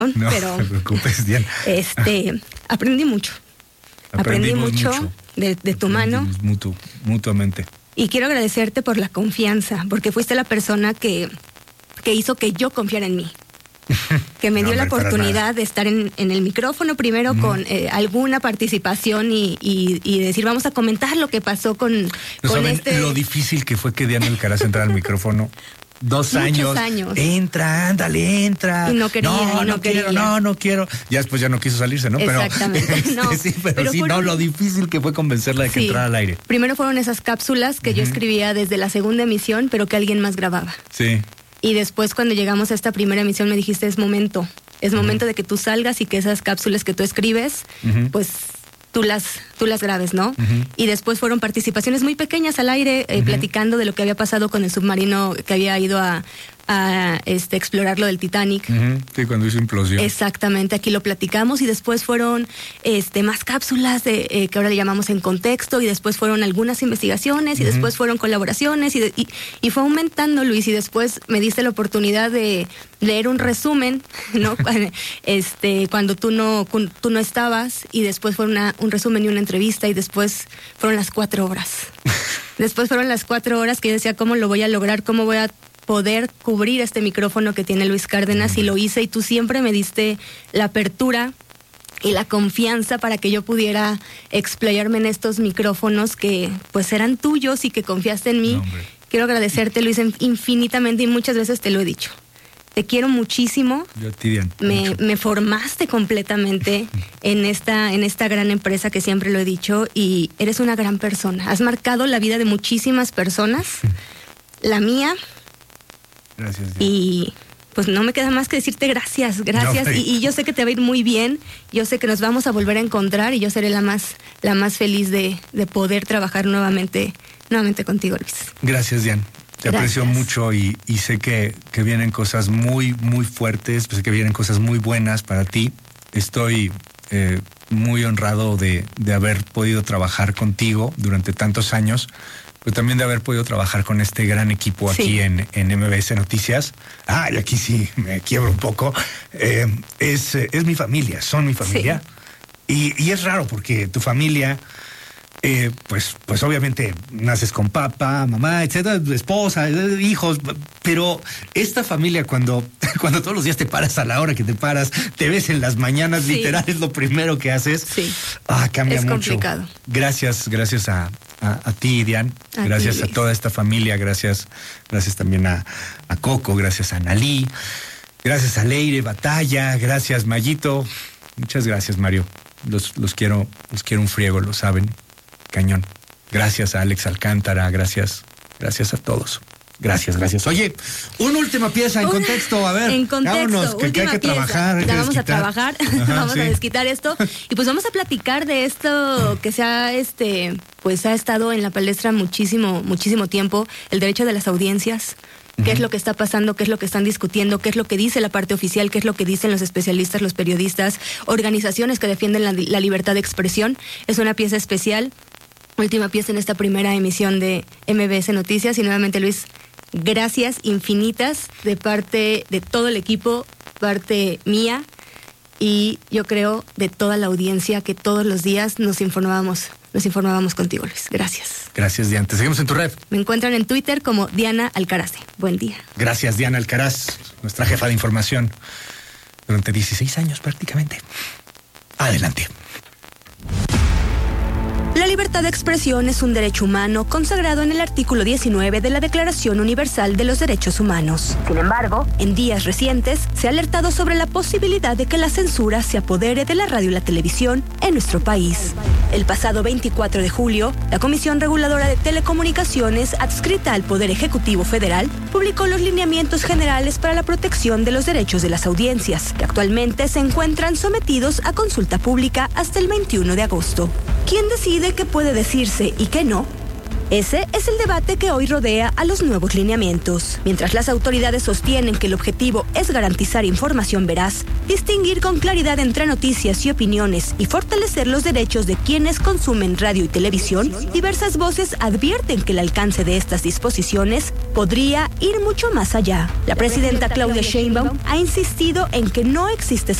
No pero te preocupes, Diana. Aprendí mucho. Aprendí mucho de tu mano. Mutuamente. Y quiero agradecerte por la confianza, porque fuiste la persona que hizo que yo confiara en mí. Que me dio la oportunidad de estar en el micrófono primero con alguna participación y decir, vamos a comentar lo que pasó con lo difícil que fue que Diana Alcaraz entrara al micrófono. 2 años. Entra, ándale, entra. Y no quería, no quiero. Ya después ya no quiso salirse, ¿no? Exactamente. Pero lo difícil que fue convencerla de que entrara al aire. Primero fueron esas cápsulas que yo escribía desde la segunda emisión, pero que alguien más grababa. Sí. Y después cuando llegamos a esta primera emisión me dijiste, es momento de que tú salgas y que esas cápsulas que tú escribes, pues tú las grabes, ¿no? Y después fueron participaciones muy pequeñas al aire, platicando de lo que había pasado con el submarino que había ido a explorar lo del Titanic. Sí, cuando hizo implosión. Exactamente, aquí lo platicamos y después fueron más cápsulas que ahora le llamamos En Contexto, y después fueron algunas investigaciones y después fueron colaboraciones y fue aumentando, Luis, y después me diste la oportunidad de leer un resumen, ¿no? Cuando tú no estabas, y después fue un resumen y una entrevista, y después fueron las 4 horas. Después fueron las 4 horas que yo decía, ¿cómo lo voy a lograr? ¿Cómo voy a poder cubrir este micrófono que tiene Luis Cárdenas? Y lo hice, y tú siempre me diste la apertura y la confianza para que yo pudiera explayarme en estos micrófonos que pues eran tuyos y que confiaste en mí. Quiero agradecerte, Luis, infinitamente, y muchas veces te lo he dicho. Te quiero muchísimo. Yo a ti, Diana. Me formaste completamente en esta gran empresa, que siempre lo he dicho, y eres una gran persona. Has marcado la vida de muchísimas personas, la mía. Gracias, Diana. Y pues no me queda más que decirte gracias. No, y yo sé que te va a ir muy bien. Yo sé que nos vamos a volver a encontrar, y yo seré la más feliz de poder trabajar nuevamente contigo, Luis. Gracias, Diana. Te aprecio mucho y sé que vienen cosas muy, muy fuertes, sé que vienen cosas muy buenas para ti. Estoy muy honrado de haber podido trabajar contigo durante tantos años, pero también de haber podido trabajar con este gran equipo aquí en MBS Noticias. Y aquí sí me quiebro un poco. Es mi familia, son mi familia. Sí. Y es raro porque tu familia... pues obviamente naces con papá, mamá, etcétera, esposa, hijos, pero esta familia cuando todos los días te paras a la hora que te paras, te ves en las mañanas, literal es lo primero que haces. Sí. Cambia es mucho. Complicado. Gracias a ti, Diana, gracias a toda esta familia, gracias también a Coco, gracias a Analí, gracias a Leire Batalla, gracias Mayito, muchas gracias, Mario. Los quiero un friego, lo saben. Cañón. Gracias a Alex Alcántara, gracias a todos. Gracias. Oye, una última pieza en contexto, a ver. En contexto, vámonos, que hay que trabajar. Vamos a trabajar, vamos a desquitar esto. Y pues vamos a platicar de esto que se ha, pues ha estado en la palestra muchísimo tiempo, el derecho de las audiencias. ¿Qué es lo que está pasando? ¿Qué es lo que están discutiendo? ¿Qué es lo que dice la parte oficial? ¿Qué es lo que dicen los especialistas, los periodistas, organizaciones que defienden la libertad de expresión? Es una pieza especial. Última pieza en esta primera emisión de MBS Noticias. Y nuevamente, Luis, gracias infinitas de parte de todo el equipo, parte mía, y yo creo de toda la audiencia que todos los días nos informábamos contigo, Luis. Gracias. Gracias, Diana. Te seguimos en tu red. Me encuentran en Twitter como Diana Alcaraz. Buen día. Gracias, Diana Alcaraz, nuestra jefa de información durante 16 años prácticamente. Adelante. La libertad de expresión es un derecho humano consagrado en el artículo 19 de la Declaración Universal de los Derechos Humanos. Sin embargo, en días recientes se ha alertado sobre la posibilidad de que la censura se apodere de la radio y la televisión en nuestro país. El pasado 24 de julio, la Comisión Reguladora de Telecomunicaciones, adscrita al Poder Ejecutivo Federal, publicó los lineamientos generales para la protección de los derechos de las audiencias, que actualmente se encuentran sometidos a consulta pública hasta el 21 de agosto. ¿Quién decide qué puede decirse y qué no? Ese es el debate que hoy rodea a los nuevos lineamientos. Mientras las autoridades sostienen que el objetivo es garantizar información veraz, distinguir con claridad entre noticias y opiniones y fortalecer los derechos de quienes consumen radio y televisión, diversas voces advierten que el alcance de estas disposiciones podría ir mucho más allá. La presidenta Claudia Sheinbaum ha insistido en que no existe